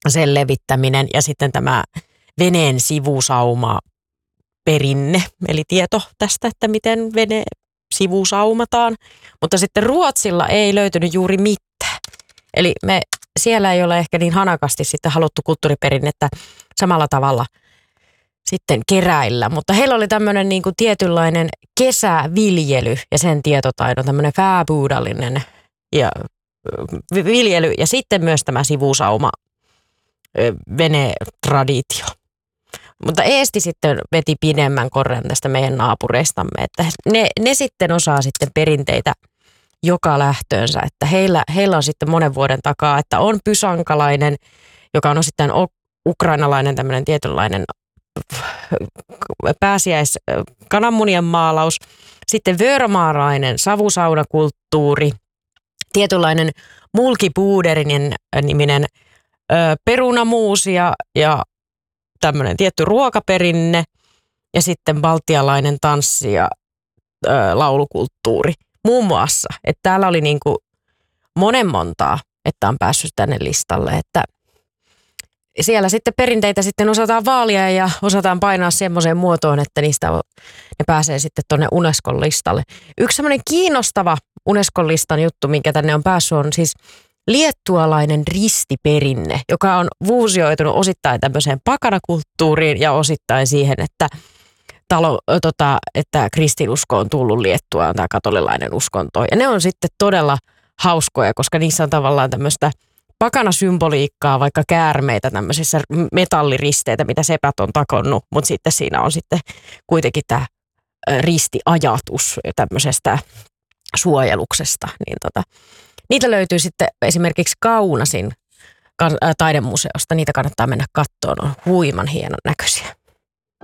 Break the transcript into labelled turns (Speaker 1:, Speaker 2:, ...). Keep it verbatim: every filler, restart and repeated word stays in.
Speaker 1: sen levittäminen ja sitten tämä veneen sivusauma perinne, eli tieto tästä, että miten vene sivusaumataan. Mutta sitten Ruotsilla ei löytynyt juuri mitään. Eli me, siellä ei ole ehkä niin hanakasti sitten haluttu kulttuuriperinnettä samalla tavalla sitten keräillä. Mutta heillä oli tämmöinen niin kuin tietynlainen kesäviljely ja sen tietotaidon, tämmöinen fääbuudallinen ja viljely ja sitten myös tämä sivusauma venetraditio. Mutta Eesti sitten veti pidemmän korren tästä meidän naapureistamme, että ne, ne sitten osaa sitten perinteitä joka lähtöönsä, että heillä, heillä on sitten monen vuoden takaa, että on pysankalainen, joka on osittain ukrainalainen tämmöinen tietynlainen pääsiäis kananmunien maalaus, sitten vörmaarainen savusaunakulttuuri, tietynlainen mulkipuuderinen niminen ö, perunamuusi ja, ja tämmöinen tietty ruokaperinne ja sitten baltialainen tanssi ja ö, laulukulttuuri muun muassa. Että täällä oli niin kuin monen montaa, että on päässyt tänne listalle, että siellä sitten perinteitä sitten osataan vaalia ja osataan painaa semmoiseen muotoon, että niistä on, ne pääsee sitten tuonne Unescon listalle. Yksi semmoinen kiinnostava Unescon listan juttu, minkä tänne on päässyt, on siis liettualainen ristiperinne, joka on fuusioitunut osittain tämmöiseen pakanakulttuuriin ja osittain siihen, että, talo, tota, että kristinusko on tullut Liettuaan, tämä katolilainen uskonto. Ja ne on sitten todella hauskoja, koska niissä on tavallaan tämmöistä pakanasymboliikkaa, vaikka käärmeitä, tämmöisissä metalliristeitä, mitä sepät on takonnut, mutta sitten siinä on sitten kuitenkin tämä ristiajatus tämmöisestä suojeluksesta. Niin tota, niitä löytyy sitten esimerkiksi Kaunasin taidemuseosta, niitä kannattaa mennä katsomaan, on huiman hienon näköisiä.